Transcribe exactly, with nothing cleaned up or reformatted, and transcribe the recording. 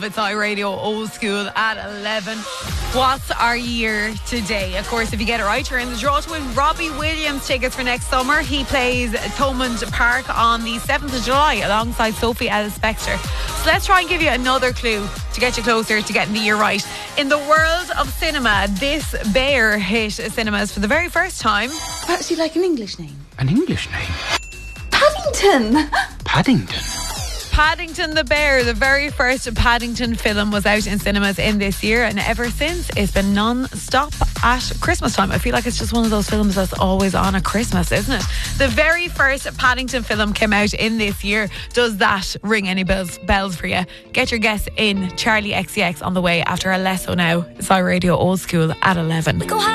It's iRadio Old School at eleven. What's our year today? Of course, if you get it right, you're in the draw to win Robbie Williams tickets for next summer. He plays Thomond Park on the seventh of July alongside Sophie Ellis-Bextor. So let's try and give you another clue to get you closer to getting the year right. In the world of cinema, this bear hit cinemas for the very first time. Perhaps you'd like an English name? An English name? Paddington! Paddington? Paddington the Bear, the very first Paddington film, was out in cinemas in this year, and ever since it's been non-stop at Christmas time. I feel like it's just one of those films that's always on at Christmas, isn't it? The very first Paddington film came out in this year. Does that ring any bells, bells for you? Get your guess in. Charlie X C X on the way after Alesso now. It's iRadio Old School at eleven.